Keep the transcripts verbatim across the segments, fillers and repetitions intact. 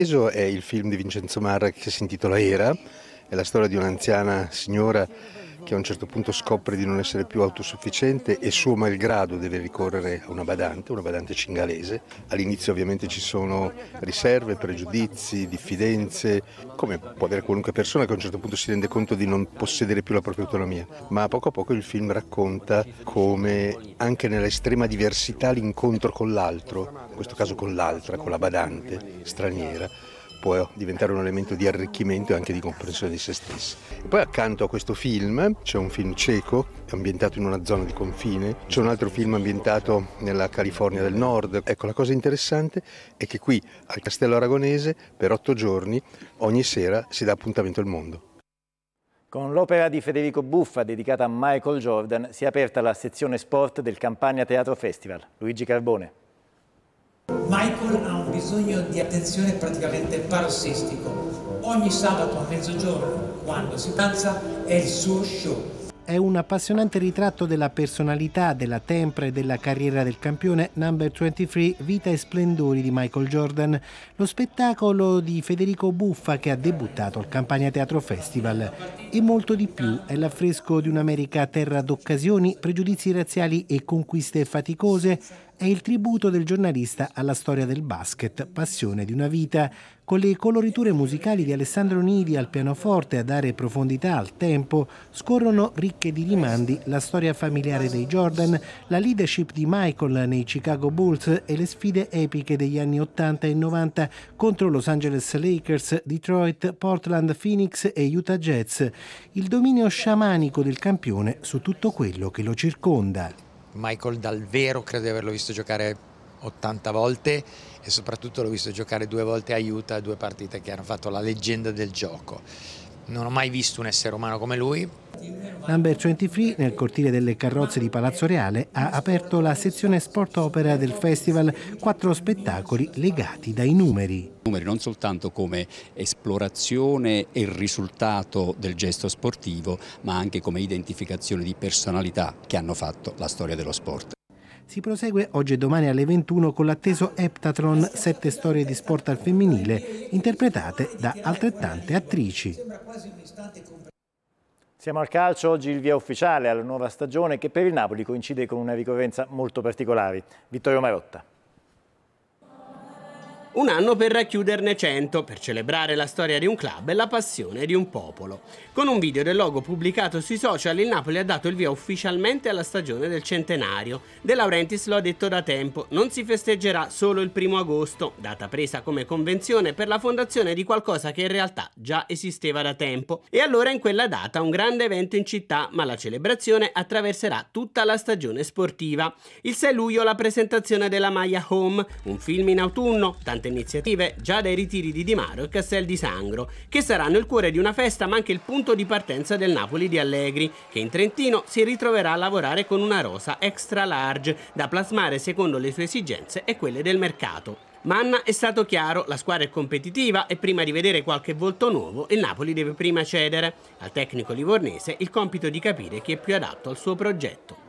È il film di Vincenzo Marra che si intitola Era, è la storia di un'anziana signora che a un certo punto scopre di non essere più autosufficiente e suo malgrado deve ricorrere a una badante, una badante cingalese. All'inizio ovviamente ci sono riserve, pregiudizi, diffidenze, come può avere qualunque persona che a un certo punto si rende conto di non possedere più la propria autonomia, ma poco a poco il film racconta come anche nell'estrema diversità l'incontro con l'altro, in questo caso con l'altra, con la badante straniera, può diventare un elemento di arricchimento e anche di comprensione di se stessi. E poi accanto a questo film c'è un film ceco, ambientato in una zona di confine, c'è un altro film ambientato nella California del Nord. Ecco, la cosa interessante è che qui al Castello Aragonese per otto giorni ogni sera si dà appuntamento al mondo. Con l'opera di Federico Buffa dedicata a Michael Jordan si è aperta la sezione sport del Campania Teatro Festival. Luigi Carbone. Michael ha un bisogno di attenzione praticamente parossistico. Ogni sabato a mezzogiorno, quando si pranza, è il suo show. È un appassionante ritratto della personalità, della tempra e della carriera del campione Number ventitré, vita e splendori di Michael Jordan, lo spettacolo di Federico Buffa che ha debuttato al Campania Teatro Festival. E molto di più, è l'affresco di un'America terra d'occasioni, pregiudizi razziali e conquiste faticose. È il tributo del giornalista alla storia del basket, passione di una vita, con le coloriture musicali di Alessandro Nidi al pianoforte a dare profondità al tempo, scorrono ricche di rimandi la storia familiare dei Jordan, la leadership di Michael nei Chicago Bulls e le sfide epiche degli anni ottanta e novanta contro Los Angeles Lakers, Detroit, Portland, Phoenix e Utah Jazz. Il dominio sciamanico del campione su tutto quello che lo circonda. Michael dal vero credo di averlo visto giocare ottanta volte e soprattutto l'ho visto giocare due volte a Utah, due partite che hanno fatto la leggenda del gioco. Non ho mai visto un essere umano come lui. Number ventitré, nel cortile delle carrozze di Palazzo Reale, ha aperto la sezione sport opera del festival, quattro spettacoli legati dai numeri. Numeri non soltanto come esplorazione e risultato del gesto sportivo, ma anche come identificazione di personalità che hanno fatto la storia dello sport. Si prosegue oggi e domani alle ventuno con l'atteso Heptathlon, sette storie di sport al femminile, interpretate da altrettante attrici. Siamo al calcio, oggi il via ufficiale alla nuova stagione che per il Napoli coincide con una ricorrenza molto particolare. Vittorio Marotta. Un anno per racchiuderne cento, per celebrare la storia di un club e la passione di un popolo. Con un video del logo pubblicato sui social, il Napoli ha dato il via ufficialmente alla stagione del centenario. De Laurentiis lo ha detto da tempo, non si festeggerà solo il primo agosto, data presa come convenzione per la fondazione di qualcosa che in realtà già esisteva da tempo. E allora in quella data un grande evento in città, ma la celebrazione attraverserà tutta la stagione sportiva. Il sei luglio la presentazione della Maglia Home, un film in autunno, iniziative già dai ritiri di Di Mario e Castel di Sangro, che saranno il cuore di una festa ma anche il punto di partenza del Napoli di Allegri, che in Trentino si ritroverà a lavorare con una rosa extra large da plasmare secondo le sue esigenze e quelle del mercato. Manna è stato chiaro, la squadra è competitiva e prima di vedere qualche volto nuovo il Napoli deve prima cedere al tecnico livornese il compito di capire chi è più adatto al suo progetto.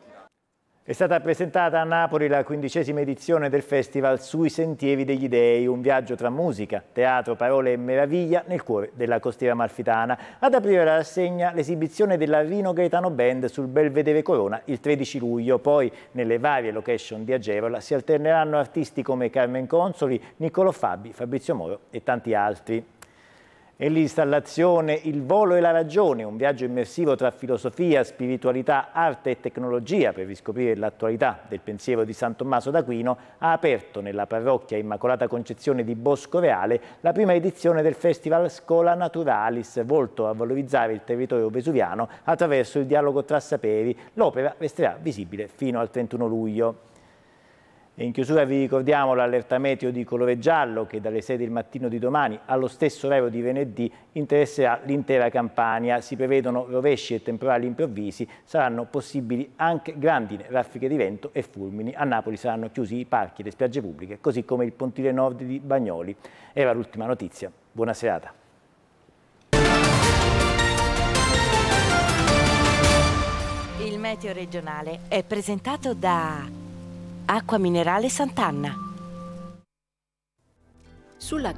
È stata presentata a Napoli la quindicesima edizione del Festival Sui Sentieri degli Dei, un viaggio tra musica, teatro, parole e meraviglia nel cuore della costiera amalfitana. Ad aprire la rassegna l'esibizione della Rino Gaetano Band sul Belvedere Corona il tredici luglio, poi nelle varie location di Agerola si alterneranno artisti come Carmen Consoli, Niccolò Fabi, Fabrizio Moro e tanti altri. E l'installazione Il volo e la ragione, un viaggio immersivo tra filosofia, spiritualità, arte e tecnologia per riscoprire l'attualità del pensiero di San Tommaso d'Aquino, ha aperto nella parrocchia Immacolata Concezione di Bosco Reale la prima edizione del Festival Schola Naturalis, volto a valorizzare il territorio vesuviano attraverso il dialogo tra saperi. L'opera resterà visibile fino al trentuno luglio. E in chiusura vi ricordiamo l'allerta meteo di colore giallo che dalle sei del mattino di domani allo stesso orario di venerdì interesserà l'intera Campania. Si prevedono rovesci e temporali improvvisi, saranno possibili anche grandine, raffiche di vento e fulmini. A Napoli saranno chiusi i parchi e le spiagge pubbliche, così come il pontile nord di Bagnoli. Era l'ultima notizia. Buona serata. Il meteo regionale è presentato da Acqua Minerale Sant'Anna. Sulla